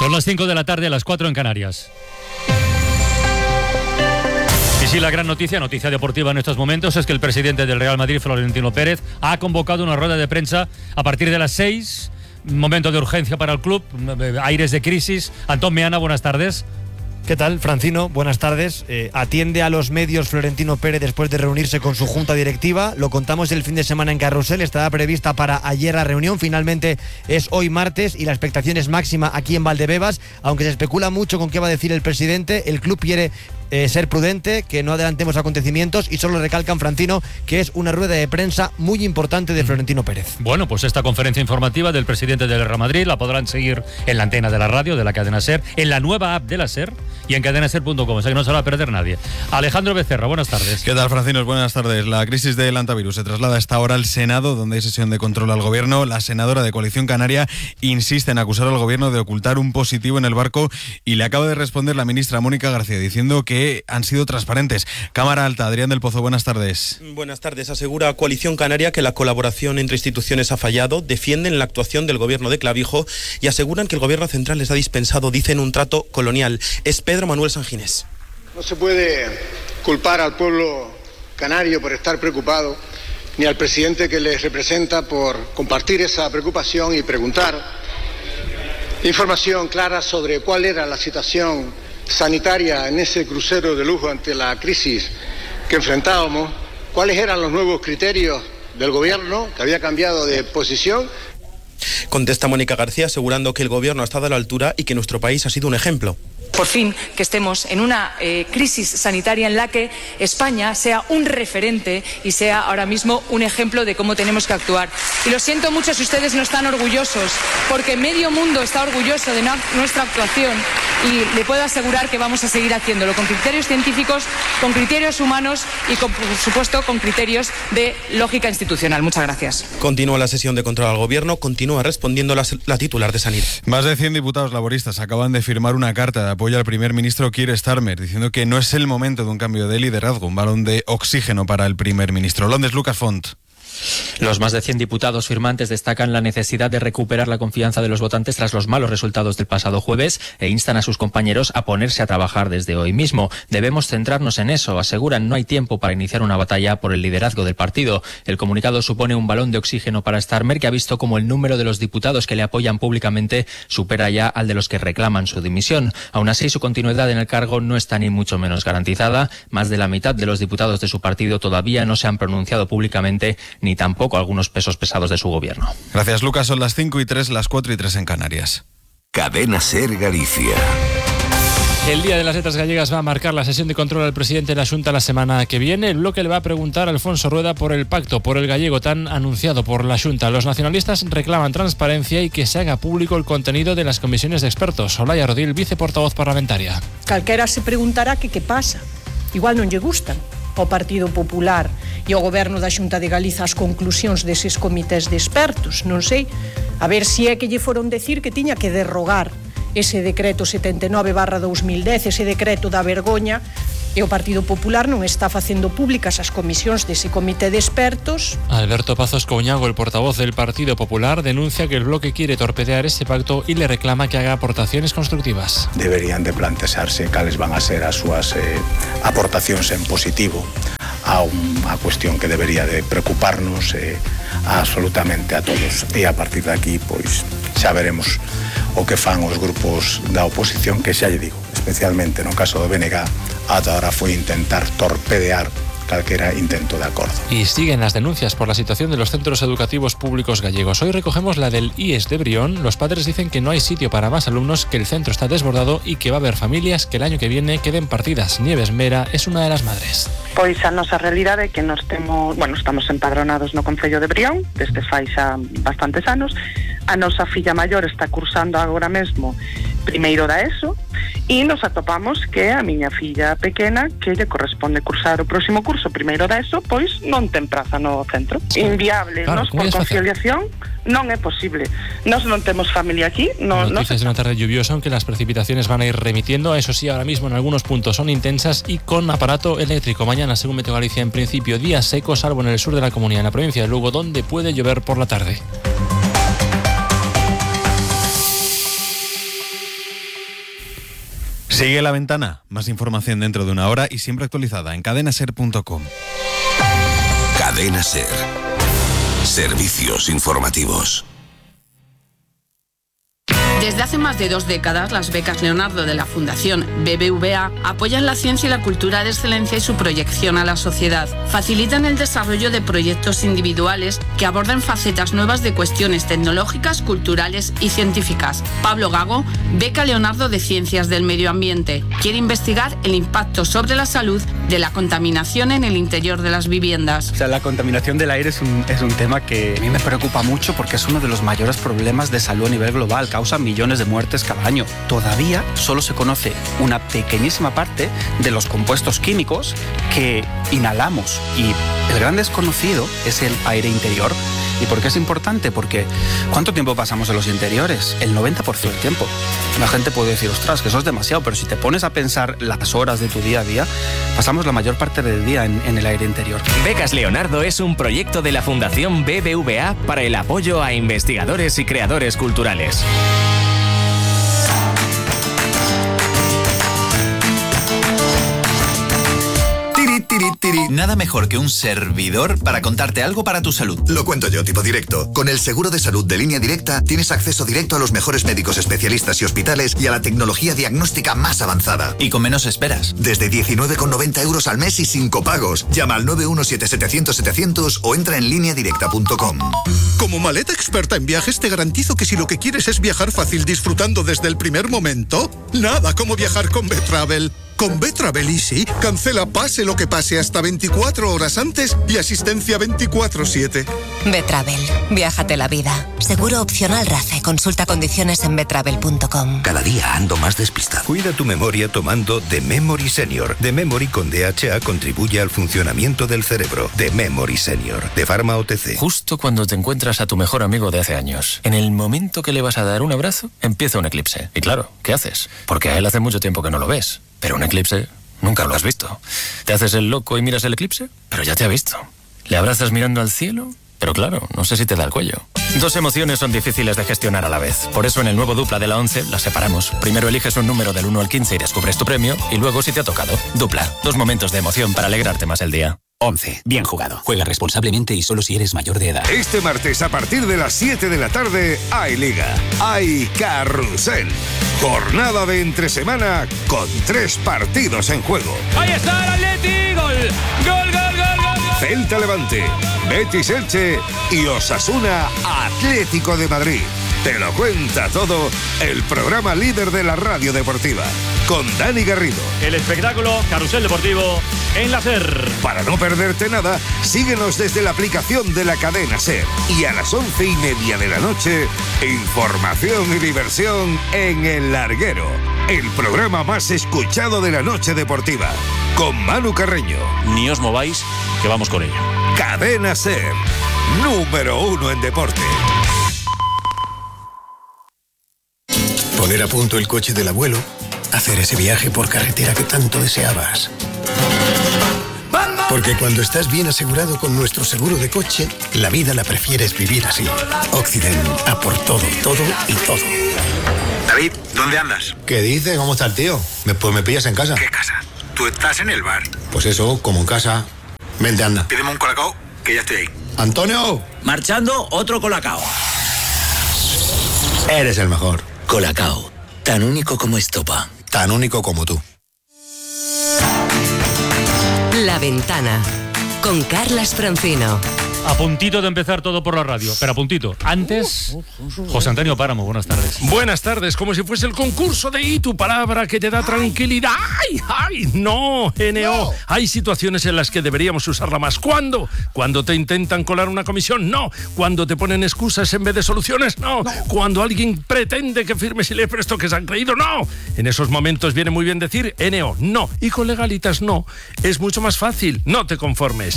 Son las 5 de la tarde, a las 4 en Canarias. Y sí, la gran noticia deportiva en estos momentos es que el presidente del Real Madrid, Florentino Pérez, ha convocado una rueda de prensa a partir de las 6. Momento de urgencia para el club, aires de crisis. Antón Meana, buenas tardes. ¿Qué tal, Francino? Buenas tardes. Atiende a los medios Florentino Pérez después de reunirse con su junta directiva. Lo contamos el fin de semana en Carrusel. Estaba prevista para ayer la reunión. Finalmente es hoy martes y la expectación es máxima aquí en Valdebebas. Aunque se especula mucho con qué va a decir el presidente, el club quiere ser prudente, que no adelantemos acontecimientos, y solo recalcan, Francino, que es una rueda de prensa muy importante de Florentino Pérez. Bueno, pues esta conferencia informativa del presidente del Real Madrid la podrán seguir en la antena de la radio, de la cadena SER, en la nueva app de la SER y en cadenaser.com, o sea que no se la va a perder nadie. Alejandro Becerra, buenas tardes. ¿Qué tal, Francinos? Buenas tardes. La crisis del antivirus se traslada a esta hora al Senado, donde hay sesión de control al gobierno. La senadora de Coalición Canaria insiste en acusar al gobierno de ocultar un positivo en el barco y le acaba de responder la ministra Mónica García diciendo que han sido transparentes. Cámara Alta, Adrián del Pozo, buenas tardes. Buenas tardes. Asegura Coalición Canaria que la colaboración entre instituciones ha fallado, defienden la actuación del gobierno de Clavijo y aseguran que el gobierno central les ha dispensado, dicen, un trato colonial. Es Pedro Manuel Sanginés. No se puede culpar al pueblo canario por estar preocupado, ni al presidente que les representa por compartir esa preocupación y preguntar información clara sobre cuál era la situación sanitaria en ese crucero de lujo ante la crisis que enfrentábamos, cuáles eran los nuevos criterios del gobierno, que había cambiado de posición. Contesta Mónica García asegurando que el gobierno ha estado a la altura y que nuestro país ha sido un ejemplo. Por fin, que estemos en una crisis sanitaria en la que España sea un referente y sea ahora mismo un ejemplo de cómo tenemos que actuar. Y lo siento mucho si ustedes no están orgullosos, porque medio mundo está orgulloso de nuestra actuación y le puedo asegurar que vamos a seguir haciéndolo con criterios científicos, con criterios humanos y, por supuesto, con criterios de lógica institucional. Muchas gracias. Continúa la sesión de control al gobierno, continúa respondiendo la titular de Sanidad. Más de 100 diputados laboristas acaban de firmar una carta de apoyo al primer ministro Keir Starmer, diciendo que no es el momento de un cambio de liderazgo, un balón de oxígeno para el primer ministro. Londres, Lucas Font. Los más de 100 diputados firmantes destacan la necesidad de recuperar la confianza de los votantes tras los malos resultados del pasado jueves e instan a sus compañeros a ponerse a trabajar desde hoy mismo. Debemos centrarnos en eso, aseguran. No hay tiempo para iniciar una batalla por el liderazgo del partido. El comunicado supone un balón de oxígeno para Starmer, que ha visto como el número de los diputados que le apoyan públicamente supera ya al de los que reclaman su dimisión. Aún así, su continuidad en el cargo no está ni mucho menos garantizada. Más de la mitad de los diputados de su partido todavía no se han pronunciado públicamente, ni tampoco algunos pesos pesados de su gobierno. Gracias, Lucas. Son las 5:03, las 4:03 en Canarias. Cadena SER Galicia. El Día de las Letras Gallegas va a marcar la sesión de control al presidente de la Xunta la semana que viene. El bloque le va a preguntar a Alfonso Rueda por el pacto por el gallego tan anunciado por la Xunta. Los nacionalistas reclaman transparencia y que se haga público el contenido de las comisiones de expertos. Olaya Rodil, viceportavoz parlamentaria. Calquera se preguntará que qué pasa. Igual non lle gustan ao Partido Popular e ao Goberno da Xunta de Galiza as conclusións deses comités de expertos. Non sei, a ver se é que lle foron decir que tiña que derrogar ese decreto 79/2010, ese decreto da vergoña, e o Partido Popular non está facendo públicas as comisións dese comité de expertos. Alberto Pazos Couñago, el portavoz del Partido Popular, denuncia que el bloque quiere torpedear ese pacto y le reclama que haga aportaciones constructivas. Deberían de plantexarse cales van a ser as súas aportacións en positivo a unha cuestión que debería de preocuparnos absolutamente a todos. E a partir de aquí, pois, xa veremos o que fan os grupos da oposición, que xa lle digo, especialmente no caso do BNG, ata ahora foi intentar torpedear calquera intento de acuerdo. Y siguen las denuncias por la situación de los centros educativos públicos gallegos. Hoy recogemos la del IES de Brión. Los padres dicen que no hay sitio para más alumnos, que el centro está desbordado y que va a haber familias que el año que viene queden partidas. Nieves Mera es una de las madres. Pois a nosa realidade é que nós estamos empadronados no concello de Brión desde fai xa bastantes anos. A nosa filla maior está cursando agora mesmo primeiro da ESO e nos atopamos que a miña filla pequena, que lle corresponde cursar o próximo curso primeiro da ESO, pois non ten praza no centro. Inviable, claro, nos por conciliación non é posible. Nós non temos familia aquí. Noticias de una tarde lluviosa, aunque las precipitaciones van a ir remitiendo. Eso sí, ahora mismo en algunos puntos son intensas y con aparato eléctrico. Mañana, según Meteo Galicia, en principio día seco, salvo en el sur de la comunidad, en la provincia de Lugo, donde puede llover por la tarde. Sigue La Ventana. Más información dentro de una hora y siempre actualizada en cadenaser.com. Cadena Ser. Servicios informativos. Desde hace más de 2 décadas, las becas Leonardo de la Fundación BBVA apoyan la ciencia y la cultura de excelencia y su proyección a la sociedad. Facilitan el desarrollo de proyectos individuales que aborden facetas nuevas de cuestiones tecnológicas, culturales y científicas. Pablo Gago, beca Leonardo de Ciencias del Medio Ambiente. Quiere investigar el impacto sobre la salud de la contaminación en el interior de las viviendas. O sea, la contaminación del aire es un tema que a mí me preocupa mucho porque es uno de los mayores problemas de salud a nivel global. Causa millones de muertes cada año. Todavía solo se conoce una pequeñísima parte de los compuestos químicos que inhalamos y el gran desconocido es el aire interior. ¿Y por qué es importante? Porque ¿cuánto tiempo pasamos en los interiores? El 90% del tiempo. La gente puede decir, ostras, que eso es demasiado, pero si te pones a pensar las horas de tu día a día, pasamos la mayor parte del día en el aire interior. Becas Leonardo es un proyecto de la Fundación BBVA para el apoyo a investigadores y creadores culturales. Nada mejor que un servidor para contarte algo para tu salud. Lo cuento yo, tipo directo. Con el seguro de salud de Línea Directa tienes acceso directo a los mejores médicos especialistas y hospitales y a la tecnología diagnóstica más avanzada. Y con menos esperas. Desde 19,90 euros al mes y sin copagos. Llama al 917-700-700 o entra en lineadirecta.com. Como maleta experta en viajes te garantizo que si lo que quieres es viajar fácil disfrutando desde el primer momento, nada como viajar con Betravel. Con Betravel Easy, cancela pase lo que pase hasta 24 horas antes y asistencia 24/7. Betravel, viájate la vida. Seguro opcional RACE. Consulta condiciones en betravel.com. Cada día ando más despistado. Cuida tu memoria tomando The Memory Senior. The Memory con DHA contribuye al funcionamiento del cerebro. The Memory Senior, de Pharma OTC. Justo cuando te encuentras a tu mejor amigo de hace años, en el momento que le vas a dar un abrazo, empieza un eclipse. Y claro, ¿qué haces? Porque a él hace mucho tiempo que no lo ves. Pero un eclipse nunca lo has visto. Te haces el loco y miras el eclipse, pero ya te ha visto. Le abrazas mirando al cielo, pero claro, no sé si te da el cuello. Dos emociones son difíciles de gestionar a la vez. Por eso en el nuevo Dupla de la 11 las separamos. Primero eliges un número del 1 al 15 y descubres tu premio, y luego si te ha tocado. Dupla, 2 momentos de emoción para alegrarte más el día. 11. Bien jugado. Juega responsablemente y solo si eres mayor de edad. Este martes a partir de las 7 de la tarde hay Liga. Hay Carrusel. Jornada de entresemana con 3 partidos en juego. ¡Ahí está el Atleti! ¡Gol! ¡Gol, gol, gol, gol! Celta Levante, Betis Elche y Osasuna Atlético de Madrid. Te lo cuenta todo el programa líder de la radio deportiva, con Dani Garrido. El espectáculo Carrusel Deportivo en la SER. Para no perderte nada, síguenos desde la aplicación de la cadena SER. Y a las 11:30 de la noche, información y diversión en El Larguero, el programa más escuchado de la noche deportiva, con Manu Carreño. Ni os mováis, que vamos con ello. Cadena SER, número 1 en deporte. Poner a punto el coche del abuelo, hacer ese viaje por carretera que tanto deseabas. Porque cuando estás bien asegurado con nuestro seguro de coche, la vida la prefieres vivir así. Occident, a por todo, todo y todo. David, ¿dónde andas? ¿Qué dices? ¿Cómo está el tío? Pues me pillas en casa. ¿Qué casa? ¿Tú estás en el bar? Pues eso, como en casa. Vente, anda. Pídeme un colacao, que ya estoy ahí. ¡Antonio! Marchando, otro colacao. Eres el mejor. Colacao, tan único como estopa. Tan único como tú. La Ventana, con Carlas Francino. A puntito de empezar todo por la radio, pero a puntito. Antes, José Antonio Páramo, buenas tardes. Buenas tardes, como si fuese el concurso de Y tu palabra que te da tranquilidad. ¡Ay, ay! No, NO. Hay situaciones en las que deberíamos usarla más. ¿Cuándo? Cuando te intentan colar una comisión, no. Cuando te ponen excusas en vez de soluciones, no. Cuando alguien pretende que firmes y le presto que se han creído, no. En esos momentos viene muy bien decir NO, no. Y con legalitas, no. Es mucho más fácil, no te conformes.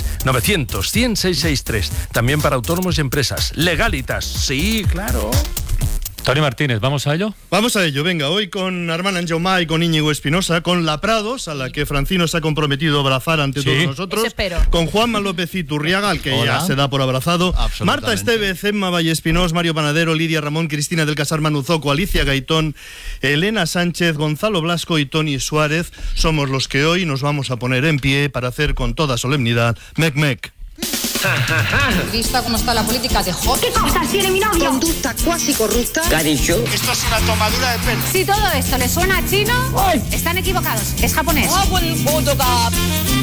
900-100-663. También para autónomos y empresas. Legalitas, sí, claro. Toni Martínez, ¿vamos a ello? Vamos a ello, venga, hoy con Armand Anjaumá y con Íñigo Espinosa, con la Prados, a la que Francino se ha comprometido a abrazar ante todos nosotros, con Juanma López Iturriaga, al que ya se da por abrazado, Marta Estevez, Emma Vallespinós, Mario Panadero, Lidia Ramón, Cristina del Casar Manuzoco, Alicia Gaitón, Elena Sánchez, Gonzalo Blasco y Toni Suárez, somos los que hoy nos vamos a poner en pie para hacer con toda solemnidad Mec. ¿Vista cómo está la política de Hot? ¿Qué cosas tiene mi novio? Conducta cuasi corrupta. ¿Qué ha dicho? Esto es una tomadura de pelo. Si todo esto le suena a chino, están equivocados. Es japonés.